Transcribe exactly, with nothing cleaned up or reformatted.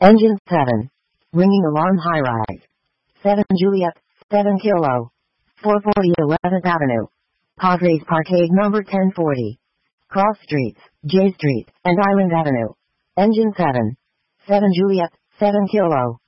Engine seven. Ringing alarm high rise. seven Juliet, seven Kilo. four forty eleventh Avenue. Padres Parkade number ten forty. Cross Streets, J Street, and Island Avenue. Engine seven. seven Juliet, seven Kilo.